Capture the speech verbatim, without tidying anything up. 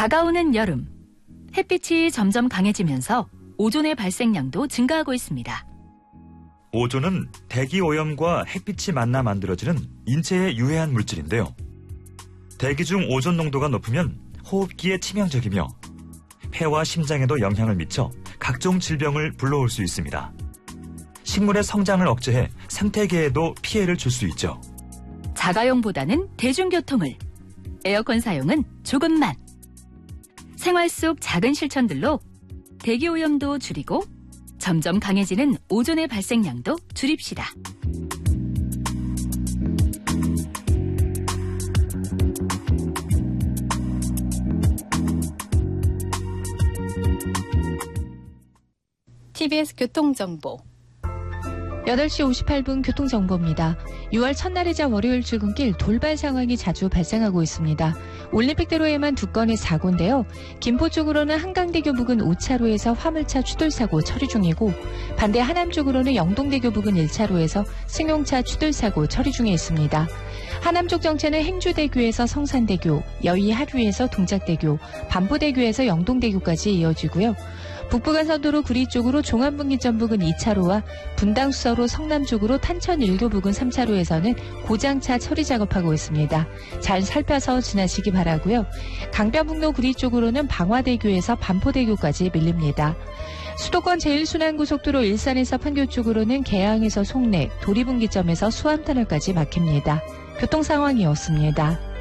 다가오는 여름, 햇빛이 점점 강해지면서 오존의 발생량도 증가하고 있습니다. 오존은 대기 오염과 햇빛이 만나 만들어지는 인체에 유해한 물질인데요. 대기 중 오존 농도가 높으면 호흡기에 치명적이며 폐와 심장에도 영향을 미쳐 각종 질병을 불러올 수 있습니다. 식물의 성장을 억제해 생태계에도 피해를 줄 수 있죠. 자가용보다는 대중교통을, 에어컨 사용은 조금만. 생활 속 작은 실천들로 대기오염도 줄이고 점점 강해지는 오존의 발생량도 줄입시다. 티비에스 교통정보 여덟 시 오십팔 분 교통정보입니다. 유월 첫날이자 월요일 출근길 돌발 상황이 자주 발생하고 있습니다. 올림픽대로에만 두 건의 사고인데요. 김포 쪽으로는 한강대교 부근 오 차로에서 화물차 추돌사고 처리 중이고 반대 하남 쪽으로는 영동대교 부근 일 차로에서 승용차 추돌사고 처리 중에 있습니다. 하남 쪽 정체는 행주대교에서 성산대교, 여의 하류에서 동작대교, 반포대교에서 영동대교까지 이어지고요. 북부간선도로 구리 쪽으로 종암분기점 부근 이 차로와 분당수서로 성남 쪽으로 탄천 일 교 부근 삼 차로에서는 고장차 처리 작업하고 있습니다. 잘 살펴서 지나시기 바라고요. 강변북로 구리 쪽으로는 방화대교에서 반포대교까지 밀립니다. 수도권 제일 순환고속도로 일산에서 판교 쪽으로는 개항에서 송내, 도리분기점에서 수암터널까지 막힙니다. 교통상황이었습니다.